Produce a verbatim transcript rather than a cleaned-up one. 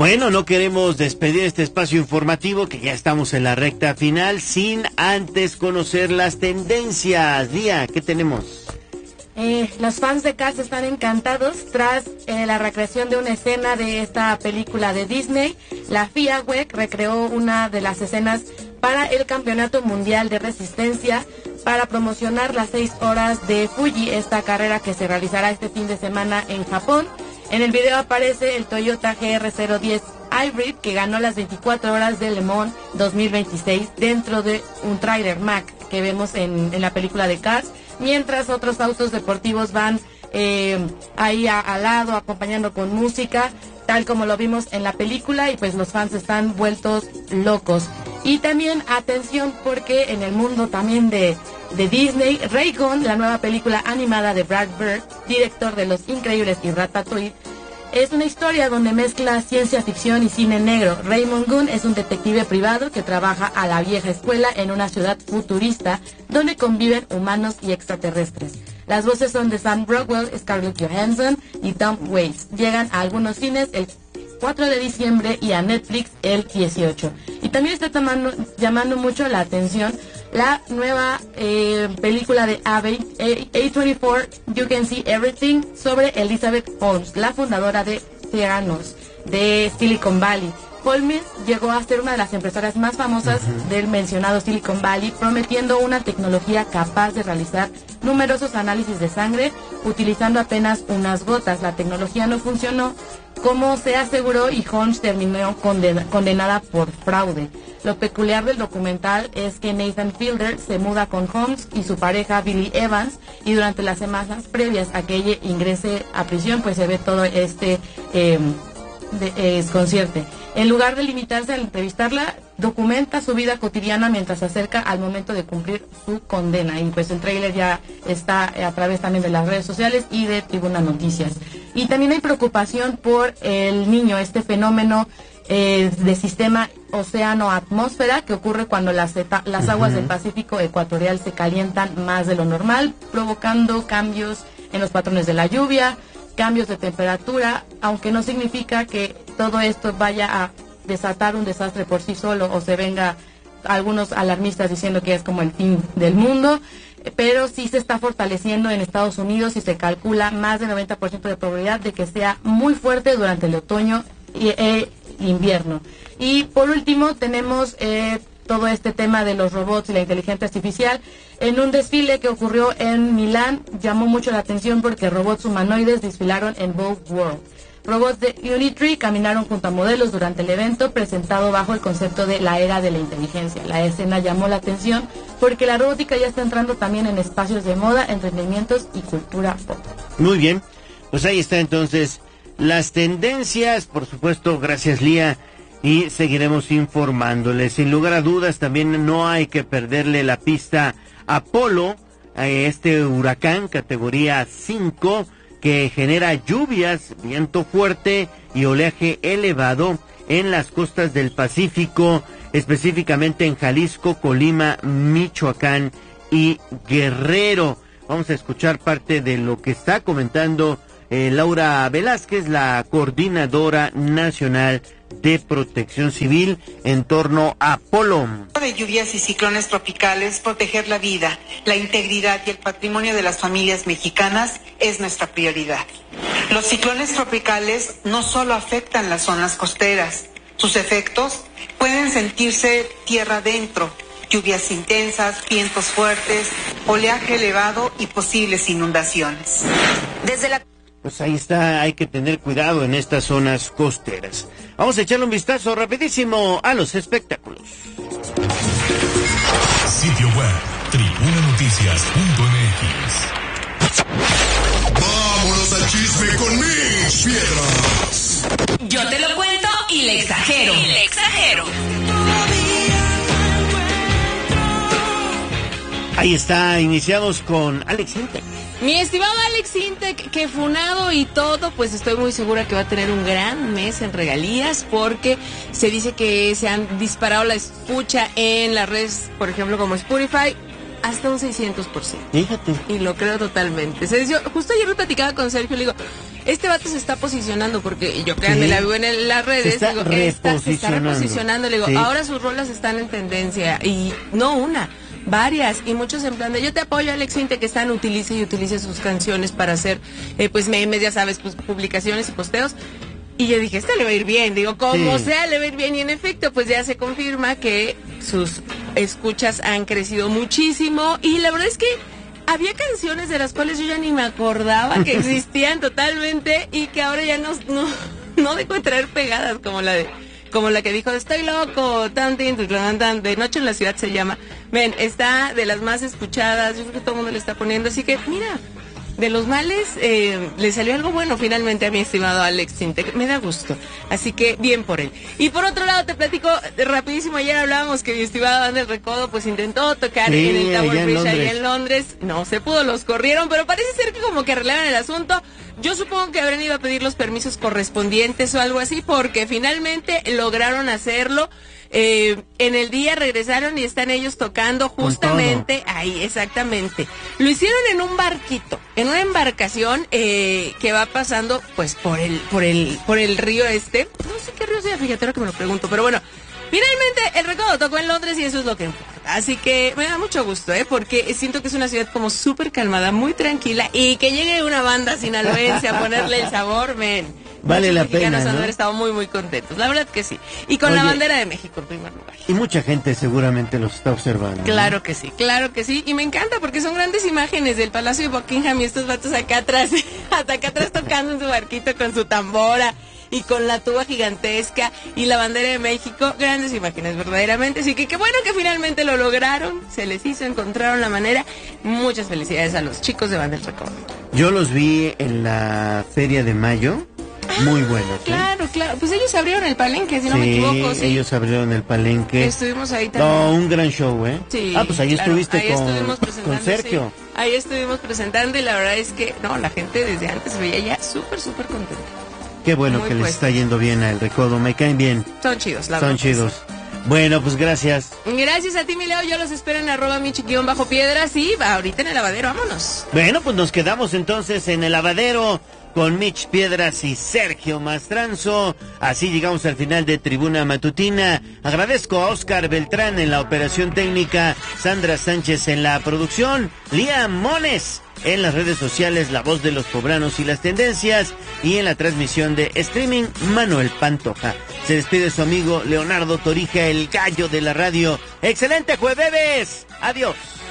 Bueno, no queremos despedir este espacio informativo, que ya estamos en la recta final, sin antes conocer las tendencias. Día, ¿qué tenemos? Eh, los fans de Cars están encantados tras eh, la recreación de una escena de esta película de Disney. La F I A W E C recreó una de las escenas para el Campeonato Mundial de Resistencia para promocionar las seis horas de Fuji, esta carrera que se realizará este fin de semana en Japón. En el video aparece el Toyota G R cero diez Hybrid, que ganó las veinticuatro horas de Le Mans dos mil veintiséis dentro de un trailer Mack que vemos en, en la película de Cars, mientras otros autos deportivos van eh, ahí a, al lado acompañando con música, tal como lo vimos en la película, y pues los fans están vueltos locos. Y también atención, porque en el mundo también de, de Disney, Raycon, la nueva película animada de Brad Bird, director de Los Increíbles y Ratatouille, es una historia donde mezcla ciencia ficción y cine negro. Raymond Gunn es un detective privado que trabaja a la vieja escuela en una ciudad futurista donde conviven humanos y extraterrestres. Las voces son de Sam Rockwell, Scarlett Johansson y Tom Waits. Llegan a algunos cines el cuatro de diciembre y a Netflix el dieciocho. Y también está tomando, llamando mucho la atención la nueva eh, película de A veinticuatro, You Can See Everything, sobre Elizabeth Holmes, la fundadora de Theranos, de Silicon Valley. Holmes llegó a ser una de las empresarias más famosas uh-huh. del mencionado Silicon Valley, prometiendo una tecnología capaz de realizar numerosos análisis de sangre utilizando apenas unas gotas. La tecnología no funcionó como se aseguró y Holmes terminó condena, condenada por fraude. Lo peculiar del documental es que Nathan Fielder se muda con Holmes y su pareja Billy Evans, y durante las semanas previas a que ella ingrese a prisión, pues se ve todo este eh, de, eh, desconcierto. En lugar de limitarse a entrevistarla, documenta su vida cotidiana mientras se acerca al momento de cumplir su condena. Y pues el tráiler ya está a través también de las redes sociales y de Tribuna Noticias. Y también hay preocupación por el niño, este fenómeno eh, de sistema océano-atmósfera que ocurre cuando las, las aguas uh-huh. del Pacífico ecuatorial se calientan más de lo normal, provocando cambios en los patrones de la lluvia, cambios de temperatura, aunque no significa que todo esto vaya a desatar un desastre por sí solo o se venga algunos alarmistas diciendo que es como el fin del mundo, pero sí se está fortaleciendo en Estados Unidos y se calcula más del noventa por ciento de probabilidad de que sea muy fuerte durante el otoño y eh, invierno. Y por último tenemos eh, todo este tema de los robots y la inteligencia artificial. En un desfile que ocurrió en Milán llamó mucho la atención porque robots humanoides desfilaron en Vogue World. Robots de Unitree caminaron junto a modelos durante el evento presentado bajo el concepto de la era de la inteligencia. La escena llamó la atención porque la robótica ya está entrando también en espacios de moda, entretenimientos y cultura pop. Muy bien, pues ahí está entonces las tendencias, por supuesto, gracias Lía, y seguiremos informándoles. Sin lugar a dudas, también no hay que perderle la pista a Apolo, a este huracán categoría cinco, que genera lluvias, viento fuerte y oleaje elevado en las costas del Pacífico, específicamente en Jalisco, Colima, Michoacán y Guerrero. Vamos a escuchar parte de lo que está comentando eh, Laura Velázquez, la coordinadora nacional de Protección Civil en torno a Apolo. De lluvias y ciclones tropicales, proteger la vida, la integridad y el patrimonio de las familias mexicanas es nuestra prioridad. Los ciclones tropicales no solo afectan las zonas costeras, sus efectos pueden sentirse tierra adentro, lluvias intensas, vientos fuertes, oleaje elevado y posibles inundaciones. Desde la Pues ahí está, hay que tener cuidado en estas zonas costeras. Vamos a echarle un vistazo rapidísimo a los espectáculos. Sitio web, tribuna noticias punto m x. ¡Vámonos al chisme con Mitch Piedras! Yo te lo cuento y le exagero. Y le exagero. Ahí está, iniciamos con Alex Intec. Mi estimado Alex Intec, que funado y todo, pues estoy muy segura que va a tener un gran mes en regalías, porque se dice que se han disparado la escucha en las redes, por ejemplo, como Spotify, hasta un seiscientos por ciento. Fíjate. Y lo creo totalmente. Se dice, justo ayer lo platicaba con Sergio, le digo, este vato se está posicionando, porque yo que ando Sí. la veo en las redes, Se está digo, esta- se está reposicionando. reposicionando, le digo, Sí. ahora sus rolas están en tendencia, y no una, varias, y muchos en plan de, yo te apoyo, Alex Intec, que están, utilice y utilice sus canciones para hacer, eh, pues, memes, ya sabes, pues, publicaciones y posteos. Y yo dije, este le va a ir bien, digo, como Sí. sea, le va a ir bien, y en efecto, pues ya se confirma que sus escuchas han crecido muchísimo, y la verdad es que había canciones de las cuales yo ya ni me acordaba que existían totalmente, y que ahora ya no, no, no dejo de traer pegadas, como la de, como la que dijo, estoy loco, tan, tin, tan, tan, de Noche en la Ciudad se llama. Ven, está de las más escuchadas, yo creo que todo el mundo le está poniendo, así que, mira, de los males, eh, le salió algo bueno finalmente a mi estimado Alex Intec. Me da gusto. Así que, bien por él. Y por otro lado, te platico eh, rapidísimo. Ayer hablábamos que mi estimado Ander Recodo, pues intentó tocar Sí, en el Tower allá en Bridge, ahí Londres. en Londres. No se pudo, los corrieron, pero parece ser que como que arreglaron el asunto. Yo supongo que habrán ido a pedir los permisos correspondientes o algo así, porque finalmente lograron hacerlo. Eh, en el día regresaron y están ellos tocando justamente ahí, exactamente. Lo hicieron en un barquito, en una embarcación eh, que va pasando pues por el, por el, por el río este. No sé qué río sea, fíjate ahora que me lo pregunto, pero bueno. Finalmente, el Recodo tocó en Londres y eso es lo que importa. Así que me da mucho gusto, ¿eh? Porque siento que es una ciudad como súper calmada, muy tranquila, y que llegue una banda sinaloense a ponerle el sabor, men. Vale Muchos la mexicanos pena, han de ¿no? haber estado muy, muy contentos. La verdad que sí. Y con la Oye. bandera de México en primer lugar. Y mucha gente seguramente los está observando, ¿no? Claro que sí, claro que sí. Y me encanta porque son grandes imágenes del Palacio de Buckingham y estos vatos acá atrás, hasta acá atrás tocando en su barquito con su tambora y con la tuba gigantesca y la bandera de México. Grandes imágenes, verdaderamente. Así que qué bueno que finalmente lo lograron. Se les hizo, encontraron la manera. Muchas felicidades a los chicos de Banda El Recodo. Yo los vi en la Feria de Mayo. Muy buenos, ¿eh? Claro, claro. Pues ellos abrieron el palenque, si no me equivoco. Sí, ellos abrieron el palenque. Estuvimos ahí también. No, un gran show, ¿eh? Sí, ah, pues ahí claro, estuviste ahí con, estuvimos presentando, con Sergio. sí. Ahí estuvimos presentando y la verdad es que, no, la gente desde antes se veía ya súper, súper contenta. Qué bueno Muy que les puesto. está yendo bien al Recodo, me caen bien. Son chidos, la Son verdad. chidos. Bueno, pues gracias. Gracias a ti, mi Leo. Yo los espero en arroba mi chiquillón bajo piedras y va ahorita en el lavadero. Vámonos. Bueno, pues nos quedamos entonces en el lavadero con Mitch Piedras y Sergio Mastranzo. Así llegamos al final de Tribuna Matutina. Agradezco a Oscar Beltrán en la operación técnica, Sandra Sánchez en la producción, Lía Mones en las redes sociales, La Voz de los Pobranos y las Tendencias, y en la transmisión de streaming, Manuel Pantoja. Se despide su amigo Leonardo Torija, el gallo de la radio. ¡Excelente jueves! ¡Adiós!